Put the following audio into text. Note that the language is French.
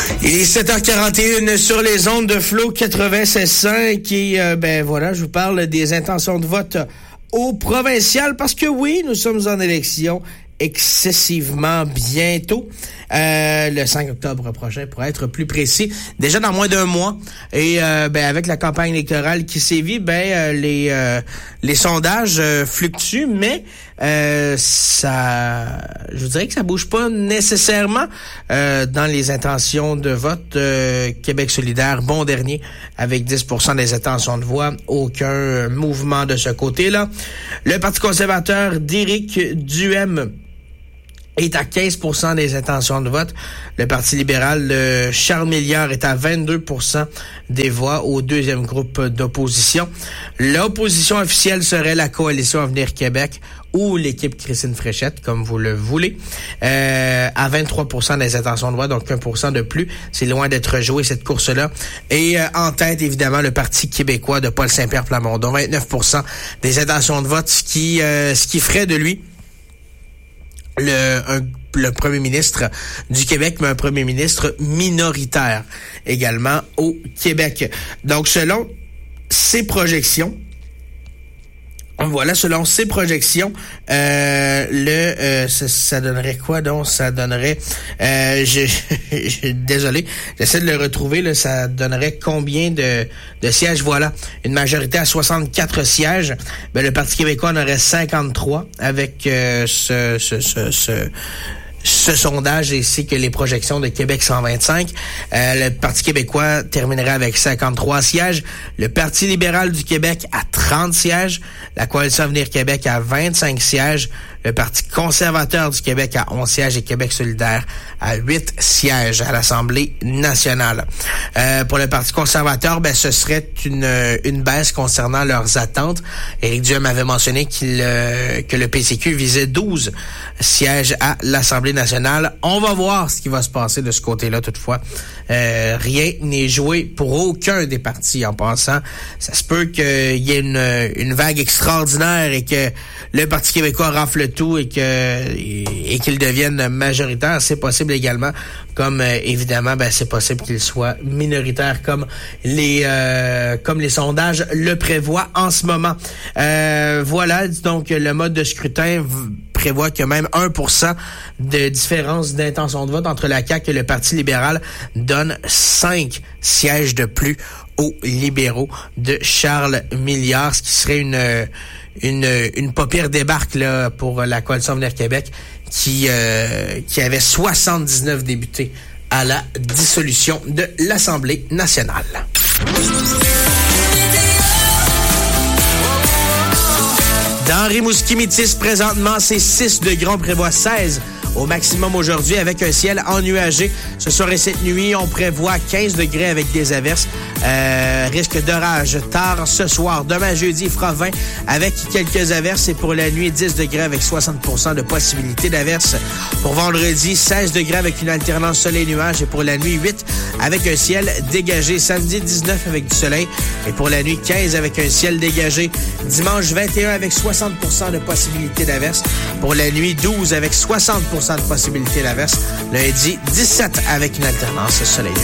Il est 7h41 sur les ondes de Flow 96.5 et voilà, je vous parle des intentions de vote au provincial parce que oui, nous sommes en élection excessivement bientôt. Le 5 octobre prochain, pour être plus précis, déjà dans moins d'un mois. Et avec la campagne électorale qui sévit, les sondages fluctuent, mais ça, je dirais que ça bouge pas nécessairement dans les intentions de vote. Québec solidaire, bon dernier, avec 10% des intentions de voix. Aucun mouvement de ce côté-là. Le Parti conservateur d'Éric Duhem est à 15% des intentions de vote. Le Parti libéral de Charles Milliard est à 22% des voix au deuxième groupe d'opposition. L'opposition officielle serait la Coalition Avenir Québec ou l'équipe Christine Fréchette, comme vous le voulez, à 23% des intentions de voix, donc 1% de plus. C'est loin d'être joué, cette course-là. Et en tête, évidemment, le Parti québécois de Paul Saint-Pierre Plamondon, 29% des intentions de vote, ce qui ferait de lui le premier ministre du Québec, mais un premier ministre minoritaire également au Québec. Donc, selon ces projections, ça donnerait quoi donc? Ça donnerait, désolé, j'essaie de le retrouver, là, ça donnerait combien de sièges? Voilà, une majorité à 64 sièges. Le Parti québécois en aurait 53 avec ce sondage ainsi que les projections de Québec 125. Le Parti québécois terminerait avec 53 sièges. Le Parti libéral du Québec à 30 sièges. La Coalition Avenir Québec à 25 sièges. Le Parti conservateur du Québec à 11 sièges et Québec solidaire à 8 sièges à l'Assemblée nationale. Pour le Parti conservateur, ce serait une baisse concernant leurs attentes. Éric Duhem avait mentionné que le PCQ visait 12 sièges à l'Assemblée nationale. On va voir ce qui va se passer de ce côté-là toutefois. Rien n'est joué pour aucun des partis en passant. Ça se peut qu'il y ait une vague extraordinaire et que le Parti québécois rafle tout et qu'il devienne majoritaire. C'est possible également, comme évidemment, c'est possible qu'il soit minoritaire comme les sondages le prévoient en ce moment. Voilà, donc le mode de scrutin prévoit que même 1% de différence d'intention de vote entre la CAQ et le Parti libéral donne 5 sièges de plus aux libéraux de Charles Milliard, ce qui serait une pas pire débarque là pour la Coalition Avenir Québec qui avait 79 députés à la dissolution de l'Assemblée nationale. Dans Rimouski-Métis, présentement, c'est 6 degrés. On prévoit 16 au maximum aujourd'hui avec un ciel ennuagé. Ce soir et cette nuit, on prévoit 15 degrés avec des averses. Risque d'orage tard ce soir. Demain, jeudi, il fera 20 avec quelques averses. Et pour la nuit, 10 degrés avec 60% de possibilité d'averses. Pour vendredi, 16 degrés avec une alternance soleil-nuage. Et pour la nuit, 8 avec un ciel dégagé. Samedi, 19 avec du soleil. Et pour la nuit, 15 avec un ciel dégagé. Dimanche, 21 avec 60% de possibilité d'averses. Pour la nuit, 12 avec 60% de possibilité d'averse. Lundi, 17 avec une alternance soleil-nuage.